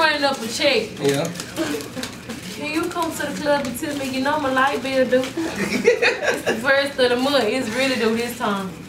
running up a check. Yeah. Can you come to the club and tell me, you know my light bill due? It's the first of the month. It's really due this time.